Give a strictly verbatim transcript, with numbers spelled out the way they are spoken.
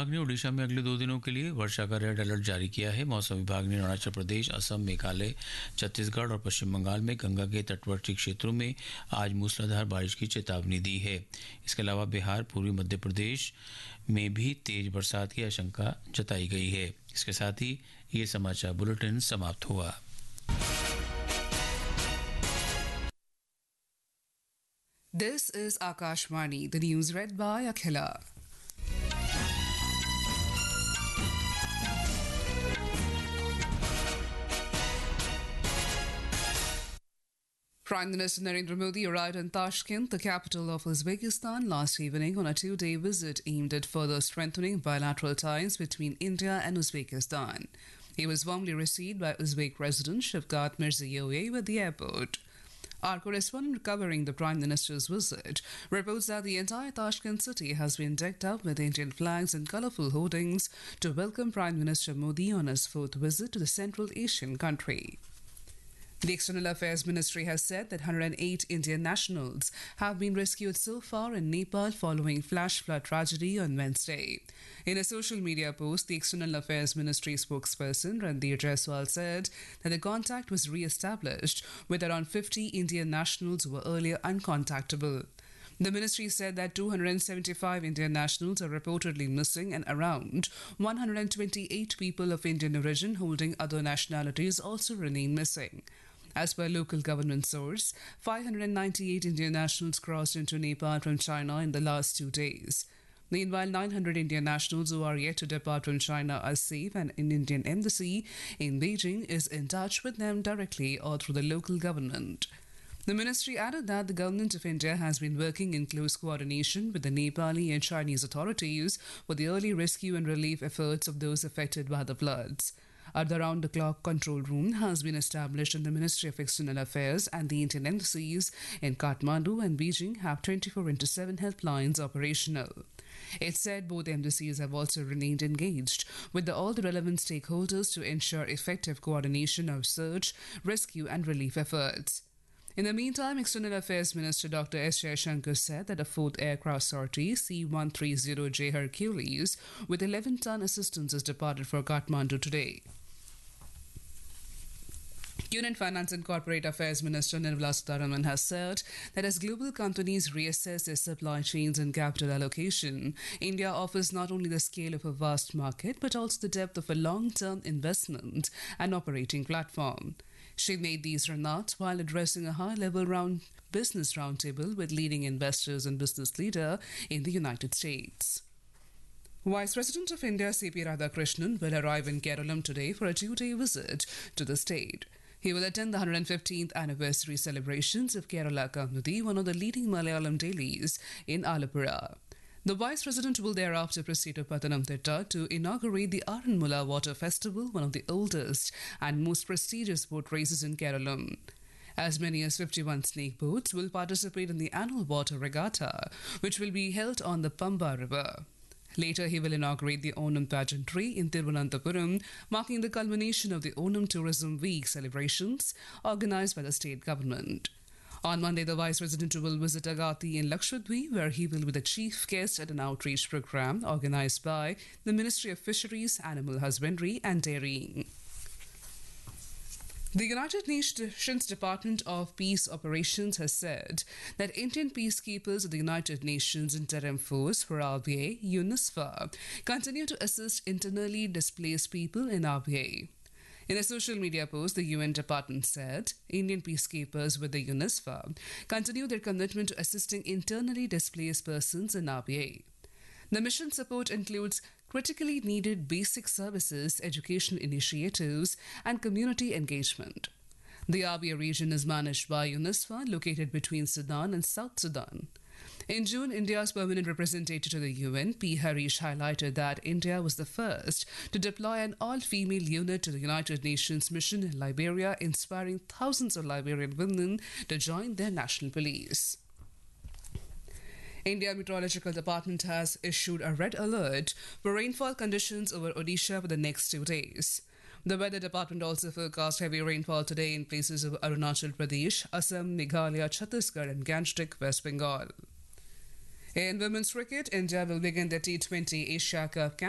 विभाग ने उड़ीसा में अगले दो दिनों के लिए वर्षा का रेड अलर्ट जारी किया है। मौसम विभाग ने अरुणाचल प्रदेश, असम, मेघालय, छत्तीसगढ़ और पश्चिम बंगाल में गंगा के तटवर्ती क्षेत्रों में आज मूसलाधार बारिश की चेतावनी दी है। इसके अलावा बिहार, पूर्वी मध्य प्रदेश में भी तेज बरसात की आशंका जताई गई है। इसके साथ ही ये समाचार बुलेटिन समाप्त हुआ। This is Akashvani, the news read by Akhila. Prime Minister Narendra Modi arrived in Tashkent, the capital of Uzbekistan, last evening on a two-day visit aimed at further strengthening bilateral ties between India and Uzbekistan. He was warmly received by Uzbek President Shavkat Mirziyoyev at the airport. Our correspondent covering the Prime Minister's visit reports that the entire Tashkent city has been decked up with Indian flags and colourful hoardings to welcome Prime Minister Modi on his fourth visit to the Central Asian country. The External Affairs Ministry has said that one hundred eight Indian nationals have been rescued so far in Nepal following flash flood tragedy on Wednesday. In a social media post, the External Affairs Ministry spokesperson Randir Jaiswal said that the contact was re-established with around fifty Indian nationals who were earlier uncontactable. The ministry said that two hundred seventy-five Indian nationals are reportedly missing and around one hundred twenty-eight people of Indian origin holding other nationalities also remain missing. As per local government source, five hundred ninety-eight Indian nationals crossed into Nepal from China in the last two days. Meanwhile, nine hundred Indian nationals who are yet to depart from China are safe, and an Indian embassy in Beijing is in touch with them directly or through the local government. The ministry added that the government of India has been working in close coordination with the Nepali and Chinese authorities for the early rescue and relief efforts of those affected by the floods. A round-the-clock control room has been established in the Ministry of External Affairs, and the Indian embassies in Kathmandu and Beijing have twenty-four into seven helplines operational. It said both embassies have also remained engaged with the, all the relevant stakeholders to ensure effective coordination of search, rescue and relief efforts. In the meantime, External Affairs Minister Doctor S. Jaishankar said that a fourth aircraft sortie, C one thirty J Hercules, with eleven ton assistance has departed for Kathmandu today. Union Finance and Corporate Affairs Minister Nirmala Sitharaman has said that as global companies reassess their supply chains and capital allocation, India offers not only the scale of a vast market but also the depth of a long-term investment and operating platform. She made these remarks while addressing a high-level round business roundtable with leading investors and business leaders in the United States. Vice President of India C P Radhakrishnan will arrive in Kerala today for a two-day visit to the state. He will attend the one hundred fifteenth anniversary celebrations of Kerala Kaumudi, one of the leading Malayalam dailies in Alappuzha. The Vice President will thereafter proceed to Pathanamthitta to inaugurate the Aranmula Water Festival, one of the oldest and most prestigious boat races in Kerala. As many as fifty-one snake boats will participate in the annual water regatta, which will be held on the Pamba River. Later, he will inaugurate the Onam pageantry in Thiruvananthapuram, marking the culmination of the Onam Tourism Week celebrations organised by the state government. On Monday, the Vice President will visit Agati in Lakshadweep, where he will be the chief guest at an outreach program organised by the Ministry of Fisheries, Animal Husbandry and Dairying. The United Nations Department of Peace Operations has said that Indian peacekeepers of the United Nations Interim Force for R B A, UNISFA, continue to assist internally displaced people in R B A. In a social media post, the U N department said Indian peacekeepers with the UNISFA continue their commitment to assisting internally displaced persons in R B A. The mission support includes critically needed basic services, education initiatives, and community engagement. The R B A region is managed by UNISFA, located between Sudan and South Sudan. In June, India's permanent representative to the U N, P. Harish, highlighted that India was the first to deploy an all-female unit to the United Nations mission in Liberia, inspiring thousands of Liberian women to join their national police. India Meteorological Department has issued a red alert for rainfall conditions over Odisha for the next two days. The Weather Department also forecast heavy rainfall today in places of Arunachal Pradesh, Assam, Meghalaya, Chhattisgarh and Gangetic, West Bengal. In women's cricket, India will begin the T twenty Asia Cup